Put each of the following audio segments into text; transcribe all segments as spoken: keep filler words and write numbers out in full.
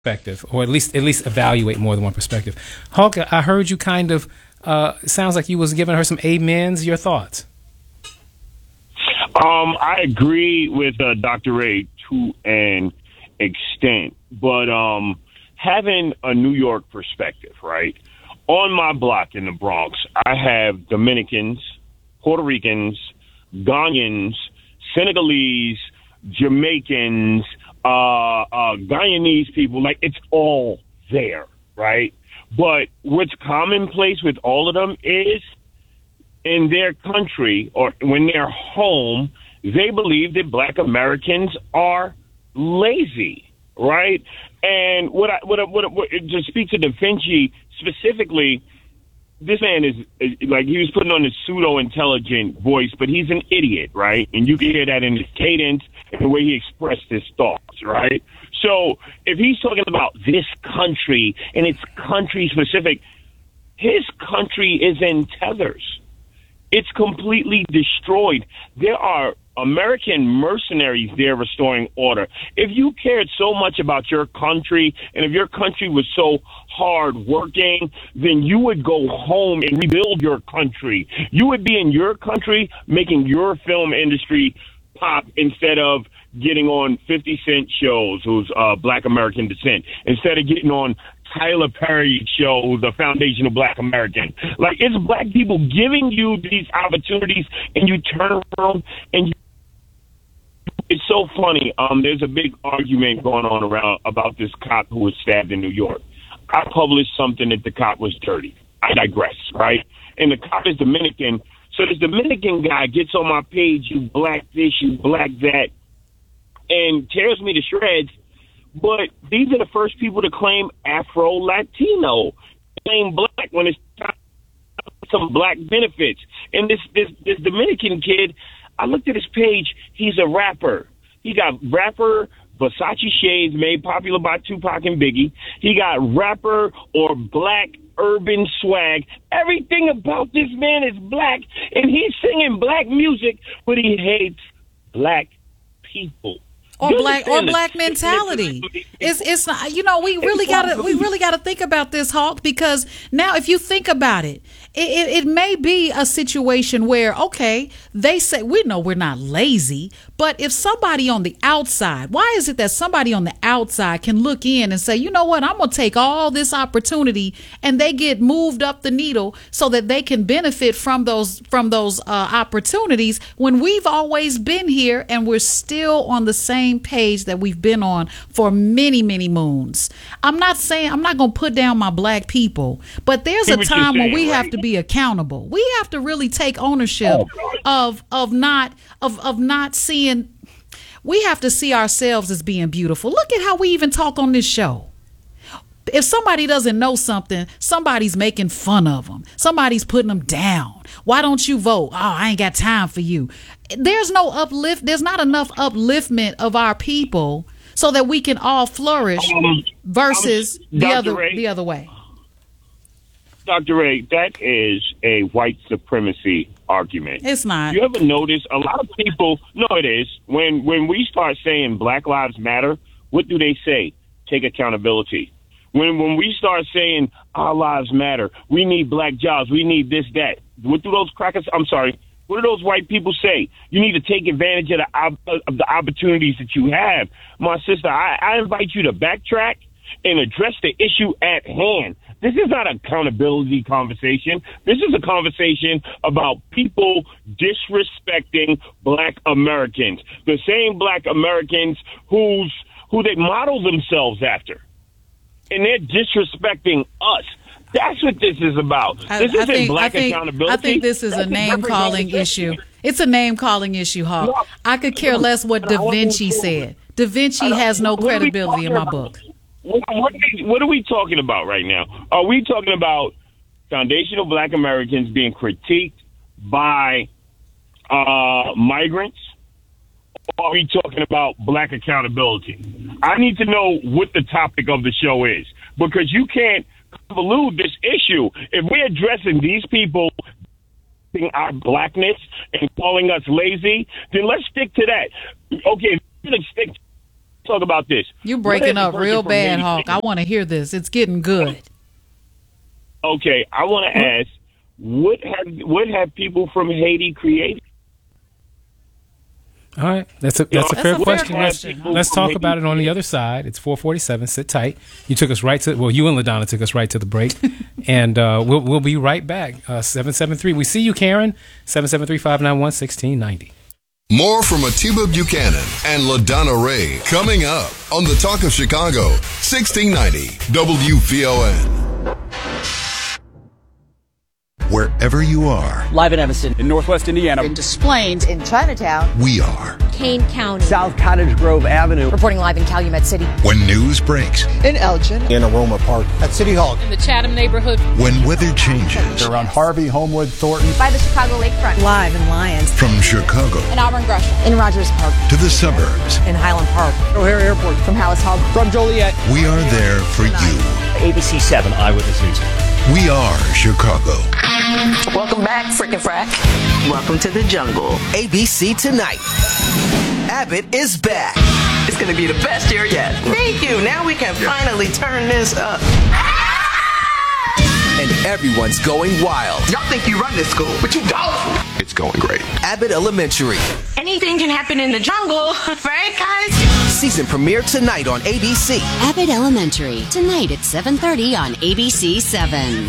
perspective, or at least at least evaluate more than one perspective. Hulk, I heard you kind of uh, sounds like you was giving her some amens. Your thoughts? Um, I agree with uh, Doctor Ray to an extent, but um, having a New York perspective, right? On my block in the Bronx, I have Dominicans, Puerto Ricans, Ghanaians, Senegalese, Jamaicans, uh, uh, Guyanese people. Like, it's all there, right? But what's commonplace with all of them is in their country or when they're home, they believe that Black Americans are lazy, right? And what I, what, I, what, I, what to speak to Da Vinci specifically, this man is, is like, he was putting on this pseudo-intelligent voice, but he's an idiot, right? And you can hear that in his cadence and the way he expressed his thoughts, right? So if he's talking about this country and it's country-specific, his country is in tethers. It's completely destroyed. There are American mercenaries there restoring order. If you cared so much about your country, and if your country was so hard-working, then you would go home and rebuild your country. You would be in your country making your film industry pop instead of getting on fifty Cent shows who's uh, Black American descent, instead of getting on Tyler Perry show, The Foundation of Black American. Like, it's Black people giving you these opportunities, and you turn around and you, it's so funny. Um, there's a big argument going on around about this cop who was stabbed in New York. I published something that the cop was dirty. I digress, right? And the cop is Dominican. So this Dominican guy gets on my page, you black this, you black that, and tears me to shreds. But these are the first people to claim Afro-Latino, claim black when it's time for some black benefits. And this, this, this Dominican kid, I looked at his page, he's a rapper. He got rapper Versace shades made popular by Tupac and Biggie. He got rapper or black urban swag. Everything about this man is black, and he's singing black music, but he hates black people. Or black or black mentality. It's it's not, you know, we really gotta we really gotta think about this, Hawk, because now if you think about it, it, it, it may be a situation where, okay, they say, we know we're not lazy, but if somebody on the outside, why is it that somebody on the outside can look in and say, you know what, I'm gonna take all this opportunity, and they get moved up the needle so that they can benefit from those from those uh, opportunities when we've always been here and we're still on the same page that we've been on for many, many moons. I'm not saying, I'm not going to put down my black people, but there's a time when we have to be accountable. We have to really take ownership of of not of of not seeing. We have to see ourselves as being beautiful. Look at how we even talk on this show. If somebody doesn't know something, somebody's making fun of them. Somebody's putting them down. Why don't you vote? Oh, I ain't got time for you. There's no uplift. There's not enough upliftment of our people so that we can all flourish um, versus um, the other Ray, the other way. Doctor Ray, that is a white supremacy argument. It's not. You ever notice a lot of people? No, it is. When when we start saying Black Lives Matter, what do they say? Take accountability. When when we start saying our lives matter, we need black jobs, we need this, that. What do those crackers? I'm sorry. What do those white people say? You need to take advantage of the of the opportunities that you have. My sister, I, I invite you to backtrack and address the issue at hand. This is not an accountability conversation. This is a conversation about people disrespecting Black Americans, the same Black Americans who's who they model themselves after, and they're disrespecting us. That's what this is about. This I, isn't I think, black I think, accountability. I think this is That's a name-calling issue. It's a name-calling issue, Hawk. No, I could care less what Da Vinci said. Da Vinci has no credibility in my book. What, what, what are we talking about right now? Are we talking about foundational Black Americans being critiqued by uh, migrants? Or are we talking about black accountability? I need to know what the topic of the show is, because you can't convolute this issue. If we're addressing these people our blackness and calling us lazy, then let's stick to that. Okay, let's stick talk about this. You're breaking up real bad, Hawk. I want to hear this. It's getting good. Okay, I want to ask, what have what have people from Haiti created? All right, that's a that's You a know, fair that's a question. fair Let's, question. let's talk about it on the other side. It's four forty-seven. Sit tight. You took us right to well, you and LaDonna took us right to the break, and uh, we'll we'll be right back. Uh, seven seven three. We see you, Karen. Seven seven three five nine one sixteen ninety. More from Atiba Buchanan and LaDonna Ray coming up on the Talk of Chicago, sixteen ninety W V O N. Wherever you are, Live in Evanston, in Northwest Indiana. In Des Plaines, in Chinatown, we are. Kane County, South Cottage Grove Avenue. reporting live in Calumet City, When news breaks, in Elgin, in Aroma Park, at City Hall, in the Chatham neighborhood, when weather changes, around Harvey, Homewood, Thornton, by the Chicago Lakefront, live in Lyons, from Chicago in Auburn Gresham, in Rogers Park, to the suburbs, in Highland Park, O'Hare Airport. from Hallis Hall, From Joliet. we are there for you. A B C seven Eyewitness News. We are Chicago. Welcome back, frickin' frack. Welcome to the jungle. A B C Tonight. Abbott is back. It's going to be the best year yet. Thank you. Now we can finally turn this up. And everyone's going wild. Y'all think you run this school, but you don't. It's going great. Abbott Elementary. Anything can happen in the jungle, right, guys? Season premiere tonight on A B C. Abbott Elementary, tonight at seven thirty on A B C seven.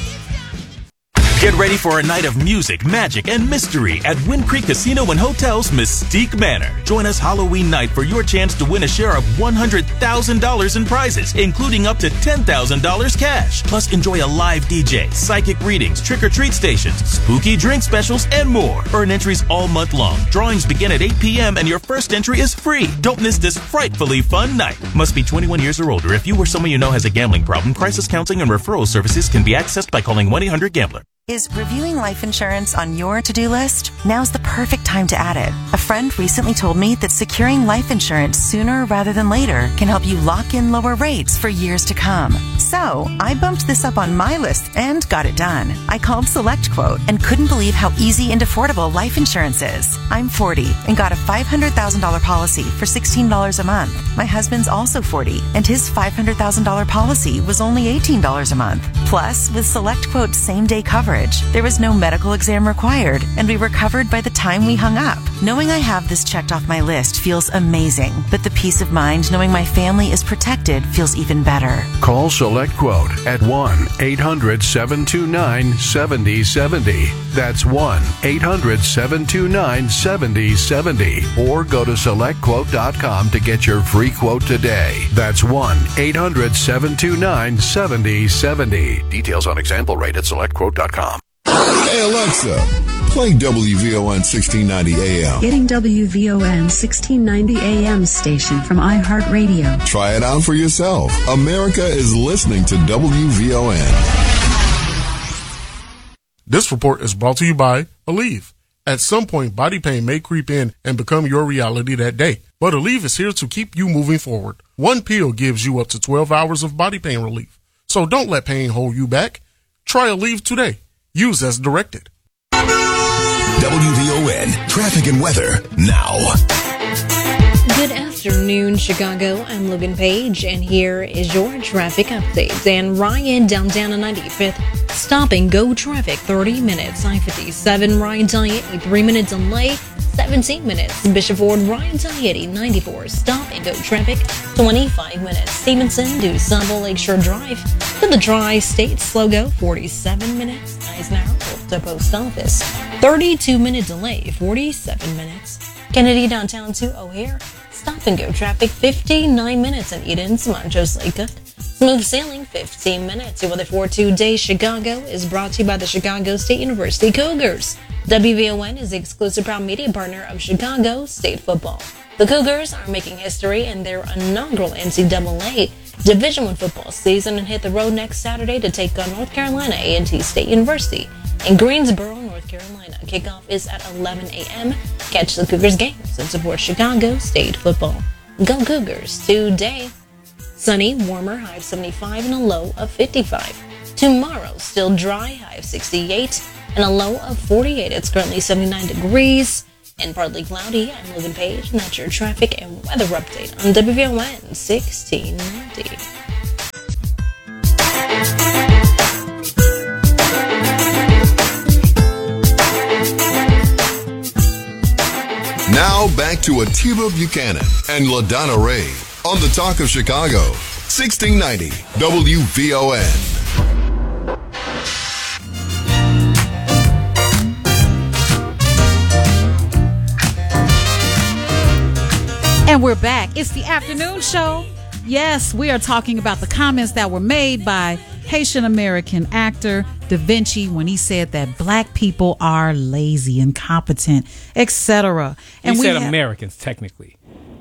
Get ready for a night of music, magic, and mystery at Wind Creek Casino and Hotel's Mystique Manor. Join us Halloween night for your chance to win a share of one hundred thousand dollars in prizes, including up to ten thousand dollars cash. Plus, enjoy a live D J, psychic readings, trick-or-treat stations, spooky drink specials, and more. Earn entries all month long. Drawings begin at eight p.m. and your first entry is free. Don't miss this frightfully fun night. Must be twenty-one years or older. If you or someone you know has a gambling problem, crisis counseling and referral services can be accessed by calling one eight hundred gambler. Is reviewing life insurance on your to-do list? Now's the perfect time to add it. A friend recently told me that securing life insurance sooner rather than later can help you lock in lower rates for years to come. So, I bumped this up on my list and got it done. I called SelectQuote and couldn't believe how easy and affordable life insurance is. I'm forty and got a five hundred thousand dollars policy for sixteen dollars a month. My husband's also forty and his five hundred thousand dollars policy was only eighteen dollars a month. Plus, with SelectQuote's same-day coverage, there was no medical exam required, and we were covered by the time we hung up. Knowing I have this checked off my list feels amazing, but the peace of mind knowing my family is protected feels even better. Call SelectQuote at one eight hundred seven two nine seven zero seven zero. That's one eight hundred seven two nine seven zero seven zero. Or go to select quote dot com to get your free quote today. That's one eight hundred seven two nine seven zero seven zero. Details on example rate at select quote dot com. Hey Alexa, play W V O N sixteen ninety A M. Getting W V O N sixteen ninety A M station from iHeartRadio. Try it out for yourself. America is listening to W V O N. This report is brought to you by Aleve. At some point, body pain may creep in and become your reality that day. But Aleve is here to keep you moving forward. One pill gives you up to twelve hours of body pain relief. So don't let pain hold you back. Try Aleve today. Use as directed. W V O N traffic and weather now. Good afternoon, Chicago. I'm Logan Page, and here is your traffic updates. And Ryan downtown on ninety-fifth, stop and go traffic, thirty minutes. I fifty-seven, Ryan Talieti, three minute delay, seventeen minutes. Bishop Ford, Ryan Talieti, ninety-four, stop and go traffic, twenty-five minutes. Stevenson to Sable Lakeshore Drive to the Tri-State slow go, forty-seven minutes. Eisenhower to Post Office, thirty-two minute delay, forty-seven minutes. Kennedy downtown to O'Hare, stop and go traffic, fifty-nine minutes. And Eden's Montrose Lakewood, smooth sailing, fifteen minutes. Your weather for today, Chicago, is brought to you by the Chicago State University Cougars. W V O N is the exclusive proud media partner of Chicago State football. The Cougars are making history in their inaugural N C double A Division I football season and hit the road next Saturday to take on North Carolina A and T State University in Greensboro, North Carolina. Kickoff is at eleven a.m. Catch the Cougars games and support Chicago State football. Go Cougars today. Sunny, warmer, high of seventy-five and a low of fifty-five. Tomorrow, still dry, high of sixty-eight and a low of forty-eight. It's currently seventy-nine degrees. and partly cloudy. I'm Logan Page, and that's your traffic and weather update on W V O N sixteen ninety. Now back to Atiba Buchanan and LaDonna Ray on the Talk of Chicago, sixteen ninety W V O N. And we're back. It's the afternoon show. Yes, we are talking about the comments that were made by Haitian American actor Da Vinci when he said that black people are lazy, incompetent, et cetera. He said have, Americans, technically.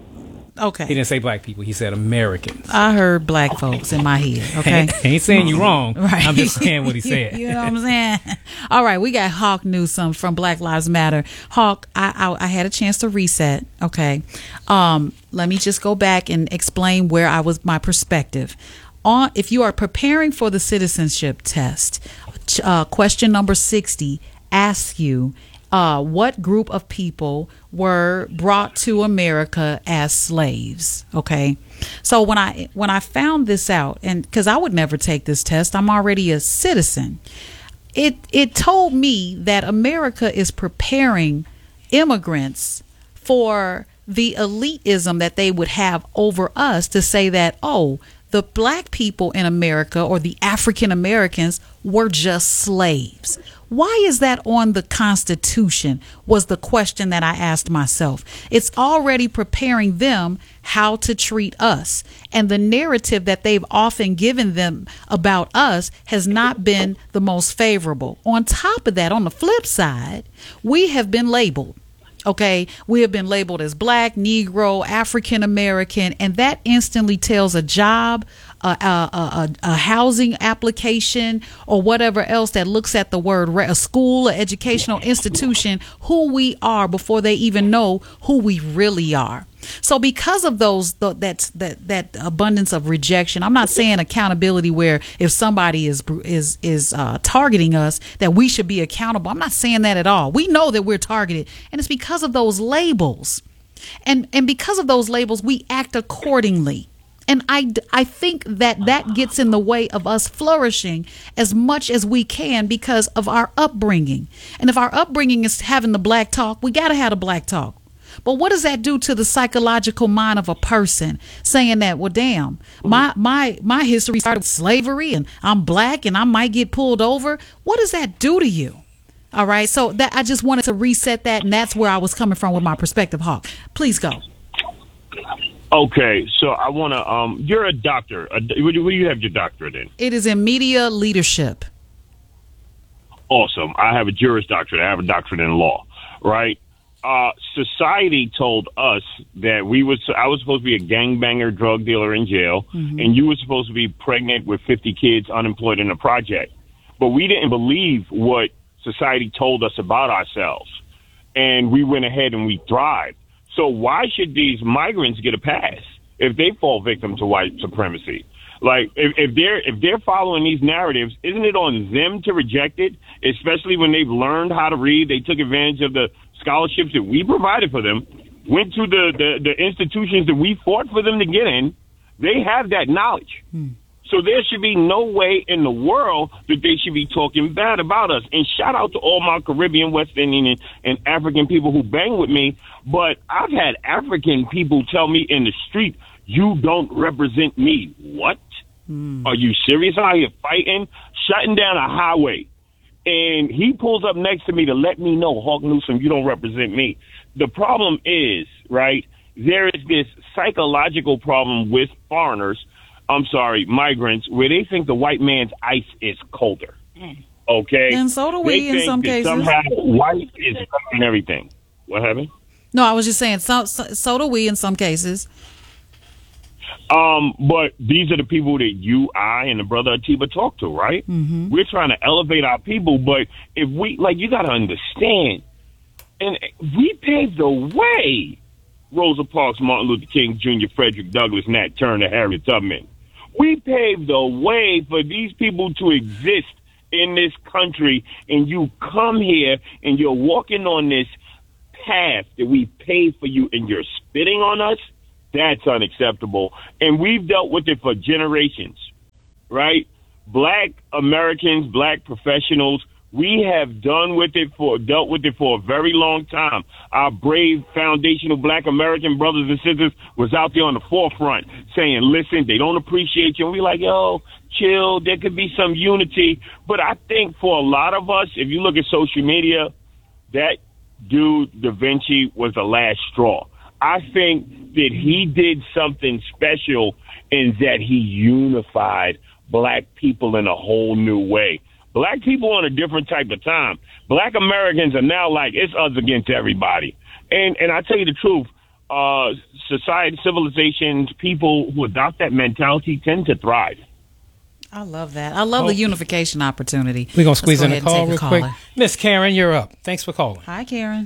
Okay. He didn't say black people. He said Americans. I heard black folks in my head. Okay. I ain't saying you wrong. Right. I'm just saying what he said. You know what I'm saying? All right. We got Hawk Newsome from Black Lives Matter. Hawk, I, I I had a chance to reset. Okay. Um, let me just go back and explain where I was, my perspective. On, if you are preparing for the citizenship test, uh, question number sixty asks you, Uh, what group of people were brought to America as slaves? Okay, so when I when I found this out, and because I would never take this test, I'm already a citizen. It it told me that America is preparing immigrants for the elitism that they would have over us, to say that, oh, the black people in America or the African Americans were just slaves. Why is that on the Constitution, was the question that I asked myself. It's already preparing them how to treat us. And the narrative that they've often given them about us has not been the most favorable. On top of that, on the flip side, we have been labeled. Okay, we have been labeled as black, Negro, African American, and that instantly tells a job, a, a, a, a housing application, or whatever else that looks at the word, a school, an educational institution, who we are before they even know who we really are. So because of those, that that that abundance of rejection, I'm not saying accountability where if somebody is is is uh, targeting us that we should be accountable. I'm not saying that at all. We know that we're targeted, and it's because of those labels, and and because of those labels, we act accordingly. And I, I think that that gets in the way of us flourishing as much as we can because of our upbringing. And if our upbringing is having the black talk, we got to have the black talk. But what does that do to the psychological mind of a person, saying that, well, damn, my my my history started with slavery and I'm black and I might get pulled over? What does that do to you? All right. So that I just wanted to reset that. And that's where I was coming from with my perspective, Hawk. Please go. Okay. So I want to um you're a doctor. A, what do you have your doctorate in? It is in media leadership. Awesome. I have a Juris Doctorate. I have a doctorate in law. Right. Uh, society told us that we was, I was supposed to be a gangbanger drug dealer in jail, mm-hmm. and you were supposed to be pregnant with fifty kids unemployed in a project. But we didn't believe what society told us about ourselves. And we went ahead and we thrived. So why should these migrants get a pass if they fall victim to white supremacy? Like, if, if they're if they're following these narratives, isn't it on them to reject it? Especially when they've learned how to read, they took advantage of the scholarships that we provided for them, went to the, the, the institutions that we fought for them to get in. They have that knowledge. Hmm. So there should be no way in the world that they should be talking bad about us. And shout out to all my Caribbean, West Indian, and, and African people who bang with me. But I've had African people tell me in the street, you don't represent me. What? Hmm. Are you serious? I'm out here fighting, shutting down a highway. And he pulls up next to me to let me know, Hawk Newsome, you don't represent me. The problem is, right, there is this psychological problem with foreigners, I'm sorry, migrants, where they think the white man's ice is colder. Okay? And so do we they in some cases. Somehow white is and everything. What happened? No, I was just saying, so, so, so do we in some cases. Um, but these are the people that you, I, and the brother Atiba talk to, right? Mm-hmm. We're trying to elevate our people, but if we, like, you got to understand, and we paved the way. Rosa Parks, Martin Luther King Junior, Frederick Douglass, Nat Turner, Harriet Tubman. We paved the way for these people to exist in this country, and you come here and you're walking on this path that we pay for you and you're spitting on us, that's unacceptable. And we've dealt with it for generations, right? Black Americans, black professionals, we have done with it for, dealt with it for a very long time. Our brave foundational black American brothers and sisters was out there on the forefront saying, listen, they don't appreciate you. And we're like, yo, chill, there could be some unity. But I think for a lot of us, if you look at social media, that dude, Da Vinci, was the last straw. I think that he did something special in that he unified black people in a whole new way. Black people on a different type of time. Black Americans are now like, it's us against everybody. And and I tell you the truth, uh, society, civilizations, people who adopt that mentality tend to thrive. I love that. I love oh. the unification opportunity. We're going to squeeze in a call real quick. Caller. Miss Karen, you're up. Thanks for calling. Hi, Karen.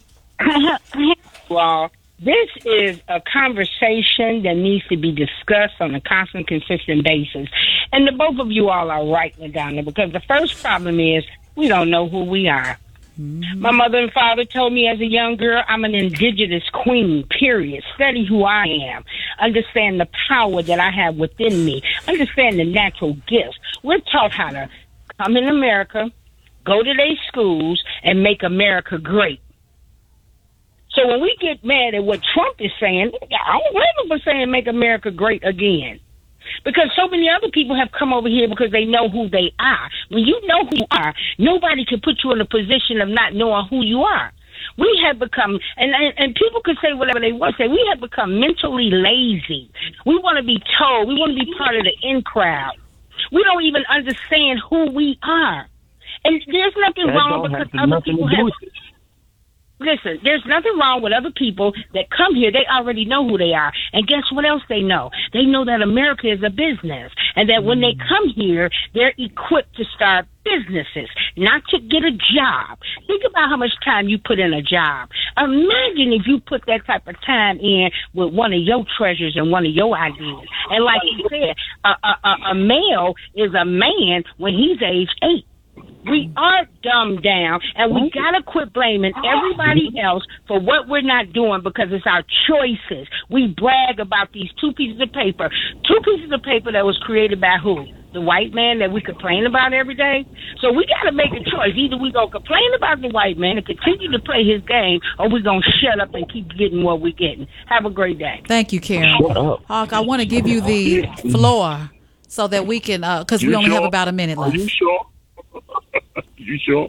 Well, this is a conversation that needs to be discussed on a constant, consistent basis. And the both of you all are right, Madonna, because the first problem is we don't know who we are. Mm-hmm. My mother and father told me as a young girl, I'm an indigenous queen, period. Study who I am. Understand the power that I have within me. Understand the natural gifts. We're taught how to come in America, go to their schools, and make America great. So when we get mad at what Trump is saying, I don't blame him for saying make America great again. Because so many other people have come over here because they know who they are. When you know who you are, nobody can put you in a position of not knowing who you are. We have become, and, and, and people can say whatever they want to say, we have become mentally lazy. We want to be told, we want to be part of the in crowd. We don't even understand who we are. And there's nothing that wrong because other people have... Listen, there's nothing wrong with other people that come here. They already know who they are. And guess what else they know? They know that America is a business and that when they come here, they're equipped to start businesses, not to get a job. Think about how much time you put in a job. Imagine if you put that type of time in with one of your treasures and one of your ideas. And like you said, a, a, a male is a man when he's age eight. We are dumbed down, and we got to quit blaming everybody else for what we're not doing because it's our choices. We brag about these two pieces of paper, two pieces of paper that was created by who? The white man that we complain about every day? So we got to make a choice. Either we going to complain about the white man and continue to play his game, or we're going to shut up and keep getting what we're getting. Have a great day. Thank you, Karen. Hawk, I want to give you the floor so that we can, because uh, we only sure? have about a minute left. Are you sure? You sure?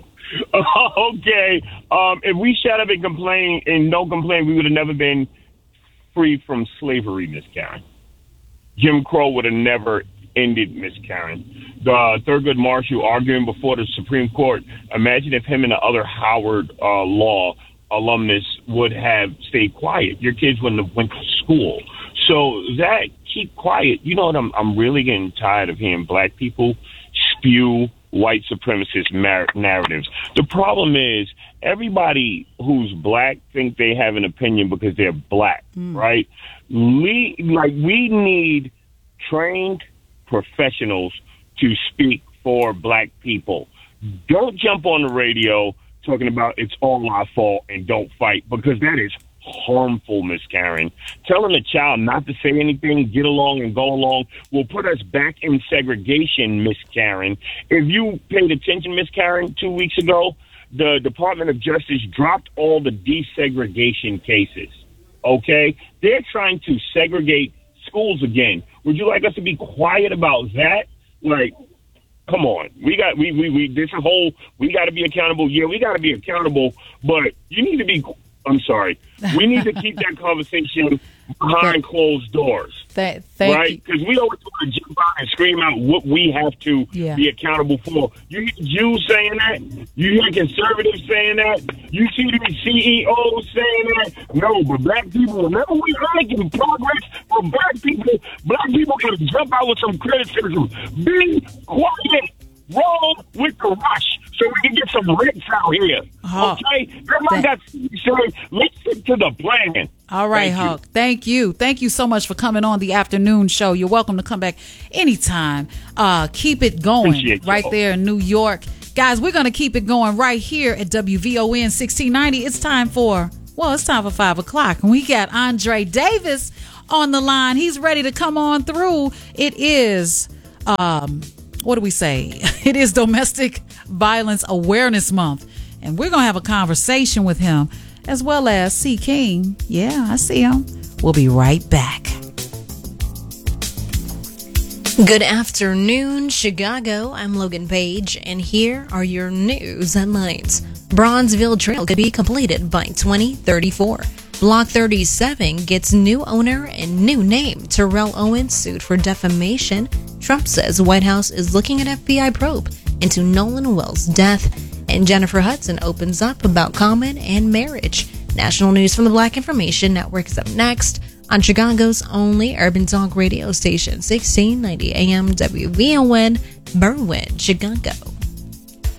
Okay. Um, if we shut up and complain and no complain, we would have never been free from slavery, Miss Karen. Jim Crow would have never ended, Miss Karen. The uh, Thurgood Marshall arguing before the Supreme Court. Imagine if him and the other Howard uh, Law alumnus would have stayed quiet. Your kids wouldn't have went to school. So that keep quiet. You know what? I'm I'm really getting tired of hearing black people spew white supremacist mar- narratives. The problem is everybody who's black think they have an opinion because they're black, mm. right? We, like we need trained professionals to speak for black people. Don't jump on the radio talking about it's all our fault and don't fight, because that is harmful, Miss Karen. Telling a child not to say anything, get along and go along, will put us back in segregation, Miss Karen. If you paid attention, Miss Karen, two weeks ago, the Department of Justice dropped all the desegregation cases, okay? They're trying to segregate schools again. Would you like us to be quiet about that? Like, come on. We got, we, we, we, this whole, we got to be accountable. Yeah, we got to be accountable, but you need to be I'm sorry. We need to keep that conversation behind closed doors. Th- thank right? Because we always want to jump out and scream out what we have to yeah. be accountable for. You hear Jews saying that? You hear conservatives saying that? You see the C E Os saying that? No, but black people, remember we are making progress for black people. Black people got to jump out with some criticism. Be quiet. Roll with the rush so we can get some rich out here. Uh-huh. Okay? Everybody got to say, let's stick to the plan. All right, Thank Hawk. You. Thank you. Thank you so much for coming on the afternoon show. You're welcome to come back anytime. Uh, keep it going right there in New York. Guys, we're going to keep it going right here at W V O N sixteen ninety. It's time for, well, it's time for five o'clock. And we got Andre Davis on the line. He's ready to come on through. It is, um, what do we say? It is Domestic Violence Awareness Month. And we're going to have a conversation with him, as well as C. King. Yeah, I see him. We'll be right back. Good afternoon, Chicago. I'm Logan Page, and here are your news headlines. Bronzeville Trail could be completed by twenty thirty-four. Block thirty-seven gets new owner and new name. Terrell Owens sued for defamation. Trump says White House is looking at F B I probe into Nolan Wells' death. And Jennifer Hudson opens up about Common and marriage. National news from the Black Information Network is up next on Chicago's only urban talk radio station, sixteen ninety A M W V O N, Berwyn, Chicago.